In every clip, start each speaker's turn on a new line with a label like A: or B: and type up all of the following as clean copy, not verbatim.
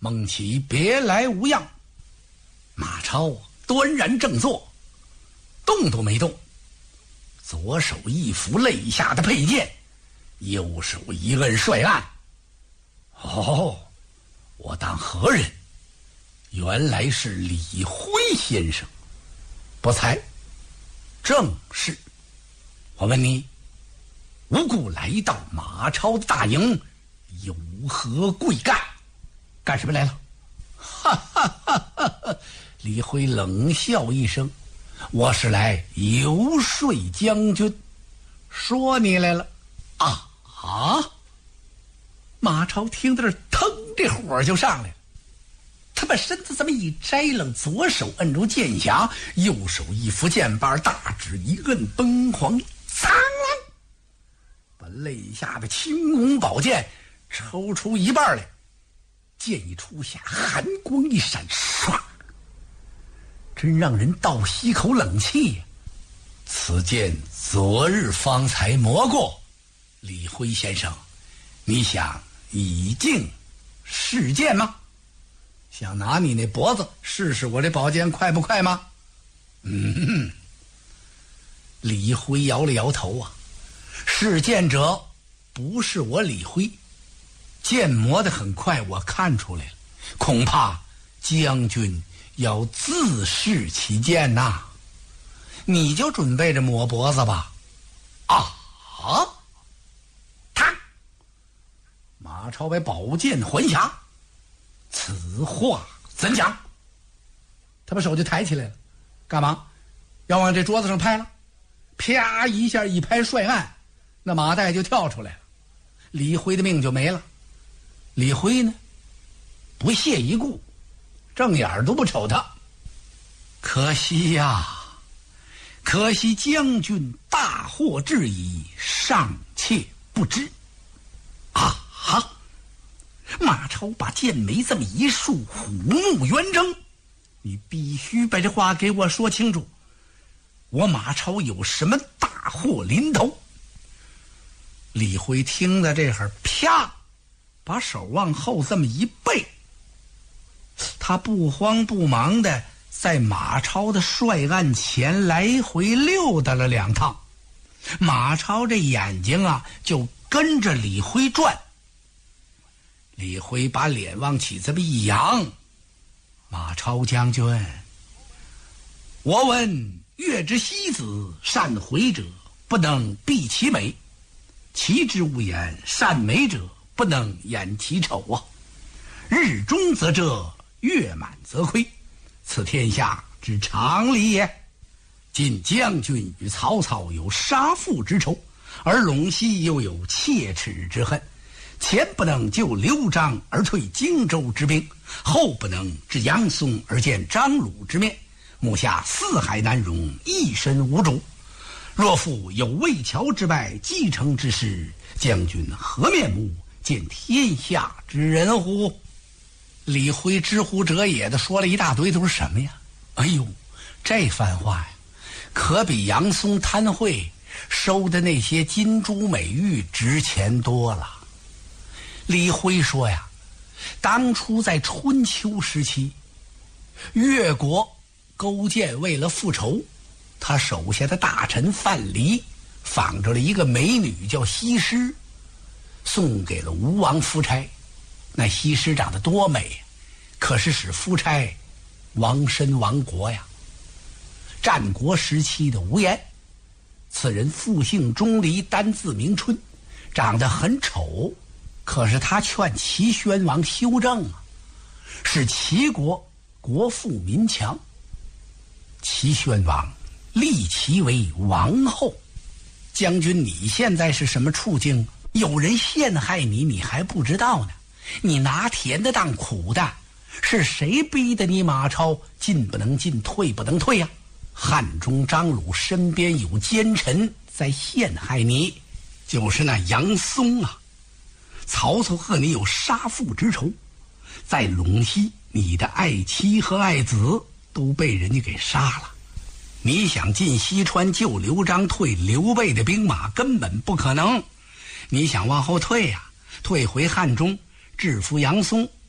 A: 蒙其别来无恙。马超端然正坐，动都没动，左手一扶肋下的佩剑，右手一摁帅案。哦，我当何人？原来是李辉先生。不才，正是。我问你，无故来到马超的大营，有何贵干？干什么来了？哈哈哈哈！李辉冷笑一声，我是来游说将军。说你来了啊！马超听到这，腾，这火就上来了。他把身子这么一摘楞，左手摁住剑匣，右手一扶剑把，大指一摁，崩黄，苍，把肋下的青龙宝剑抽出一半来，剑一出下，寒光一闪，唰，真让人倒吸口冷气呀！此剑昨日方才磨过，李辉先生，你想以镜试剑吗？想拿你那脖子试试我这宝剑快不快吗？李辉摇了摇头啊，试剑者不是我李辉，剑磨得很快，我看出来了，恐怕将军要自试其剑呐。你就准备着磨脖子吧。他马超把宝剑还匣，此话怎讲？他把手就抬起来了，干嘛？要往这桌子上拍了。啪一下一拍帅案，那马岱就跳出来了，李辉的命就没了。李辉呢，不屑一顾，正眼都不瞅他。可惜呀，可惜将军大祸至矣，尚且不知。马超把剑眉这么一竖，虎目圆睁，你必须把这话给我说清楚，我马超有什么大祸临头？李辉听到这会儿，啪，把手往后这么一背，他不慌不忙的在马超的帅案前来回溜达了2趟。马超这眼睛啊就跟着李辉转。李辉把脸往起这么一扬，马超将军，我闻月之西子，善回者不能避其美，其之无言，善美者不能掩其丑啊。日中则遮，月满则亏，此天下之常理也。今将军与曹操有杀父之仇，而陇西又有切齿之恨，前不能救刘璋而退荆州之兵，后不能至杨松而见张鲁之面，目下四海难容，一身无主。若复有魏桥之败，继承之势，将军何面目见天下之人乎？李辉知乎者也的说了一大堆，都是什么呀？哎呦，这番话呀，可比杨松贪贿收的那些金珠美玉值钱多了。李辉说呀，当初在春秋时期，越国勾践为了复仇，他手下的大臣范蠡仿着了一个美女叫西施，送给了吴王夫差。那西施长得多美，可是使夫差亡身亡国呀。战国时期的无言，此人复姓钟离，单字明春，长得很丑，可是他劝齐宣王修正啊，使齐国国富民强。齐宣王立其为王后。将军，你现在是什么处境？有人陷害你，你还不知道呢。你拿甜的当苦的，是谁逼得你马超进不能进，退不能退呀？汉中张鲁身边有奸臣在陷害你，就是那杨松啊。曹操和你有杀父之仇，在陇西你的爱妻和爱子都被人家给杀了。你想进西川救刘璋，退刘备的兵马根本不可能。你想往后退呀，退回汉中，制服杨松，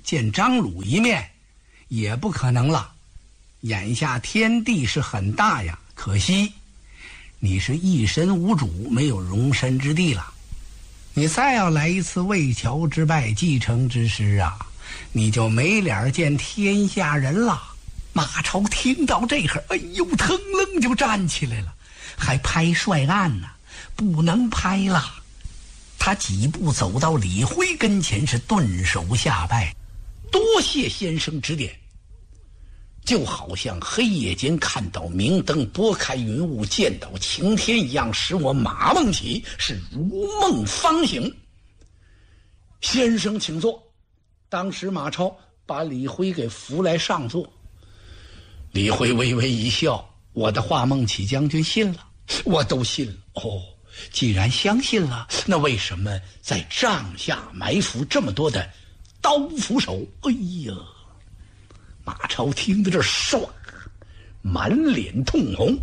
A: 见张鲁一面也不可能了。眼下天地是很大呀，可惜你是一身无主，没有容身之地了。你再要来一次魏桥之败，继承之师啊，你就没脸见天下人了。马超听到这会儿，哎呦，腾楞就站起来了，还拍帅案呢，不能拍了。他几步走到李辉跟前，是顿首下拜，多谢先生指点。就好像黑夜间看到明灯，拨开云雾见到晴天一样，使我马梦起是如梦方醒。先生请坐。当时马超把李辉给扶来上座。李辉微微一笑，我的话孟起将军信了？我都信了。哦，既然相信了，那为什么在帐下埋伏这么多的刀斧手？哎呀，马超听到这唰，满脸通红，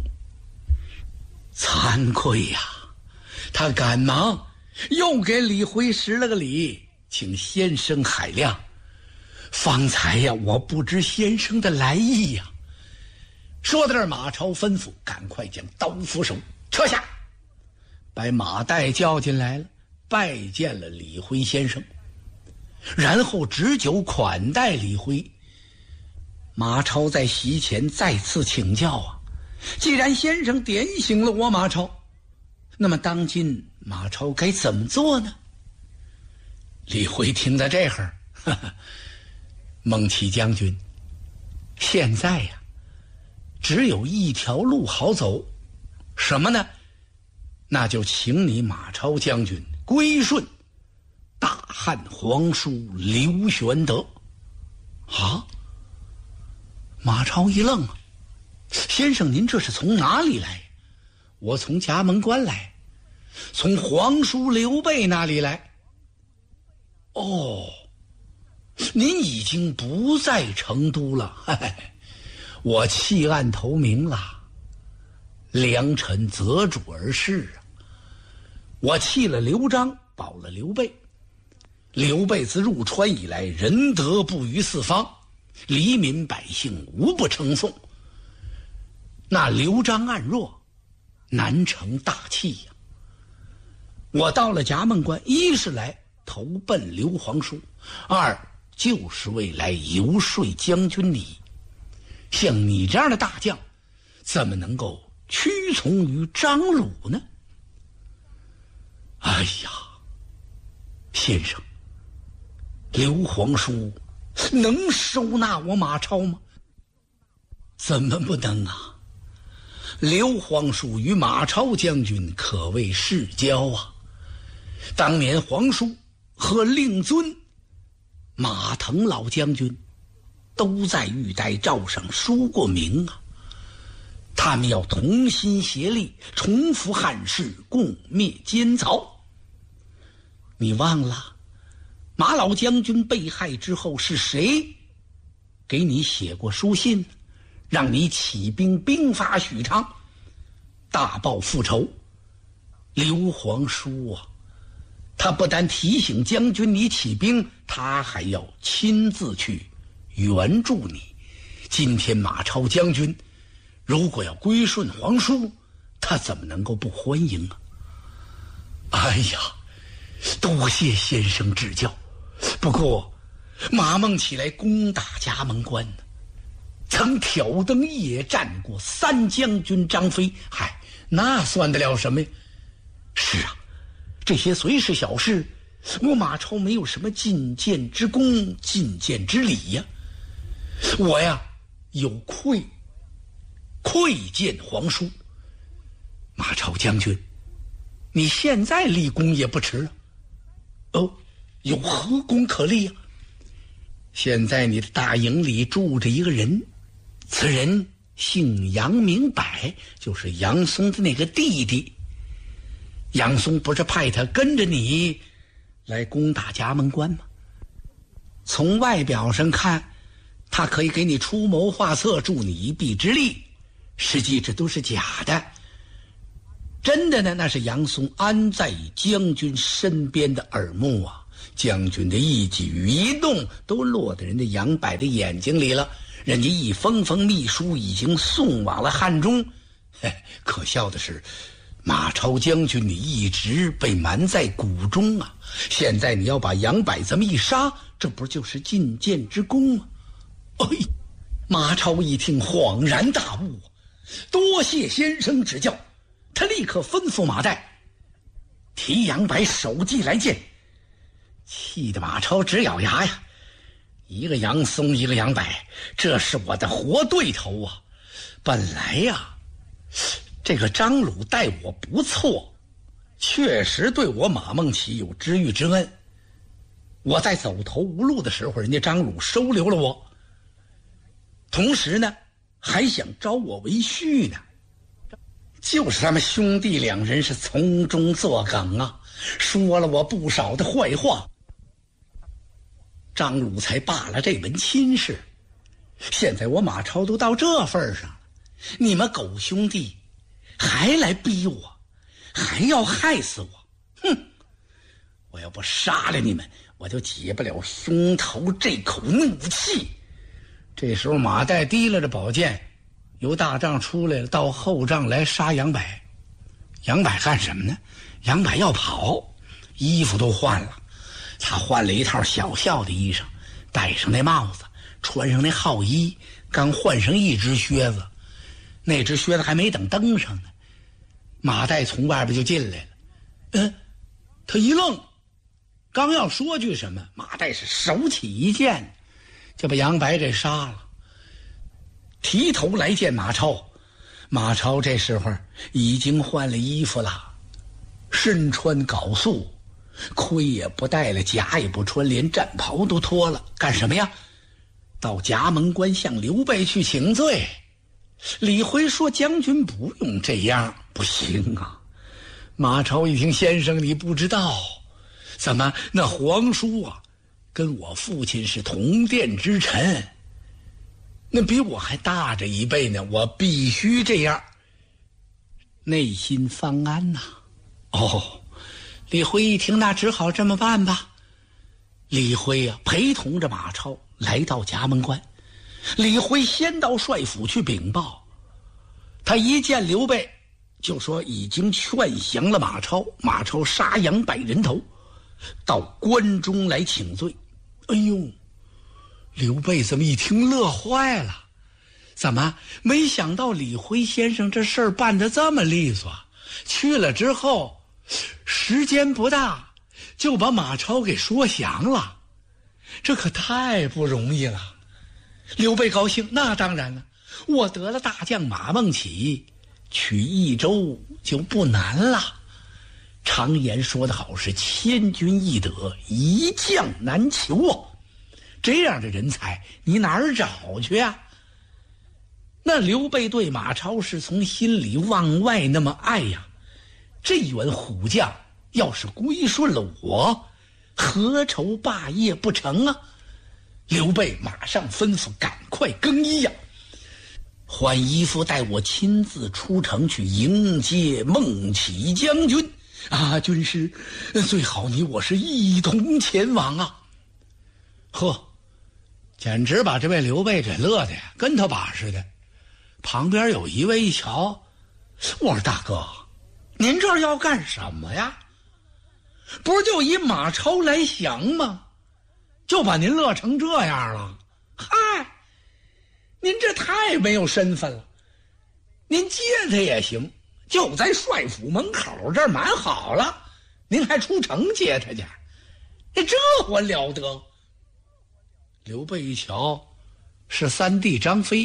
A: 惭愧呀！他赶忙又给李辉施了个礼，请先生海量。方才呀，我不知先生的来意呀。说到这儿，马超吩咐赶快将刀斧手撤下，把马岱叫进来了，拜见了李辉先生，然后执酒款待李辉。马超在席前再次请教啊，既然先生点醒了我马超，那么当今马超该怎么做呢？李辉听到这会儿，孟起将军，现在呀，只有一条路好走，什么呢？那就请你马超将军归顺大汉皇叔刘玄德。啊！马超一愣啊，先生您这是从哪里来？我从葭萌关来，从皇叔刘备那里来。哦，您已经不在成都了。我弃暗投明了，良臣择主而事啊。我弃了刘璋，保了刘备。刘备自入川以来，仁德布于四方，黎民百姓无不称颂。那刘璋暗弱，难成大器呀。我到了葭萌关，一是来投奔刘皇叔，二就是为来游说将军你。像你这样的大将，怎么能够屈从于张鲁呢？哎呀，先生，刘皇叔能收纳我马超吗？怎么不能啊？刘皇叔与马超将军可谓世交啊。当年皇叔和令尊、马腾老将军都在玉带诏上书过名啊，他们要同心协力，重复汉室，共灭奸曹。你忘了马老将军被害之后，是谁给你写过书信，让你起兵兵发许昌，大报复仇？刘皇叔啊，他不但提醒将军你起兵，他还要亲自去援助你。今天马超将军如果要归顺皇叔，他怎么能够不欢迎啊？哎呀，多谢先生指教。不过马孟起来攻打葭萌关呢，曾挑灯夜战过三将军张飞，嗨，那算得了什么呀？是啊，这些虽是小事，我马超没有什么进谏之功，进谏之礼呀。我呀有愧见皇叔。马超将军，你现在立功也不迟啊。哦，有何功可立啊？现在你的大营里住着一个人，此人姓杨，名柏，就是杨松的那个弟弟。杨松不是派他跟着你来攻打葭萌关吗？从外表上看，他可以给你出谋划策，助你一臂之力，实际这都是假的。真的呢，那是杨松安在将军身边的耳目啊， 将军的一举一动都落在人家杨柏的眼睛里了，人家一封封密书已经送往了汉中。可笑的是，马超将军你一直被瞒在谷中啊，现在你要把杨柏这么一杀，这不就是进谏之功吗？马超一听恍然大悟，多谢先生指教。他立刻吩咐马岱提杨柏手骑来见。气得马超直咬牙呀，一个杨松一个杨柏，这是我的活对头啊！本来呀，这个张鲁待我不错，确实对我马孟起有知遇之恩。我在走投无路的时候，人家张鲁收留了我，同时呢还想招我为婿呢。就是他们兄弟两人是从中作梗啊，说了我不少的坏话。张鲁才罢了这门亲事，现在我马超都到这份上了，你们狗兄弟还来逼我，还要害死我，哼！我要不杀了你们，我就解不了胸头这口怒气。这时候马岱提了着宝剑，由大帐出来了，到后帐来杀杨柏。杨柏干什么呢？杨柏要跑，衣服都换了，他换了一套小校的衣裳，戴上那帽子，穿上那号衣，刚换上一只靴子，那只靴子还没等登上呢，马岱从外边就进来了。他一愣，刚要说句什么，马岱是手起一剑，就把杨柏给杀了。提头来见马超，马超这时候已经换了衣服了，身穿缟素，盔也不戴了，甲也不穿，连战袍都脱了，干什么呀？到葭萌关向刘备去请罪。李逵说：“将军不用这样。”不行啊！马超一听：“先生你不知道，怎么那皇叔啊，跟我父亲是同殿之臣，那比我还大着一辈呢，我必须这样，内心方安呐。”李逵一听，那只好这么办吧。李逵啊，陪同着马超来到葭萌关。李逵先到帅府去禀报，他一见刘备就说已经劝降了马超，马超杀杨柏人头，到关中来请罪。刘备这么一听乐坏了，怎么没想到李逵先生这事儿办得这么利索，去了之后时间不大就把马超给说降了，这可太不容易了。刘备高兴，那当然了，我得了大将马孟起，取益州就不难了。常言说得好，是千军易得，一将难求啊。这样的人才你哪儿找去啊？那刘备对马超是从心里往外那么爱呀，这员虎将要是归顺了我，何愁霸业不成啊？刘备马上吩咐赶快更衣呀，换衣服带我亲自出城去迎接孟起将军啊！军师，最好你我是一同前往啊！简直把这位刘备这乐的呀，跟他把似的。旁边有一位一瞧，我说大哥，您这要干什么呀？不是就以马超来降吗？就把您乐成这样了？嗨，您这太没有身份了。您接他也行，就在帅府门口这儿蛮好了，您还出城接他去，这还了得？刘备一瞧，是三弟张飞。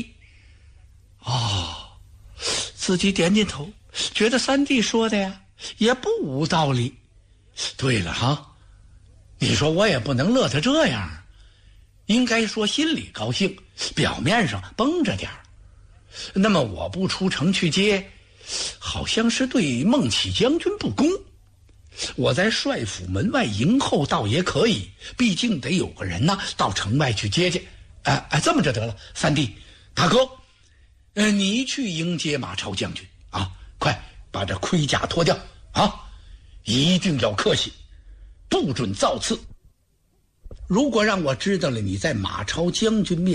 A: 自己点点头，觉得三弟说的呀也不无道理。对了哈，你说我也不能乐他这样，应该说心里高兴，表面上绷着点儿。那么我不出城去接，好像是对孟起将军不公。我在帅府门外迎候倒也可以，毕竟得有个人呢到城外去接去。这么着得了，三弟大哥，你去迎接马超将军啊！快把这盔甲脱掉啊！一定要客气，不准造次。 如果让我知道了你在马超将军面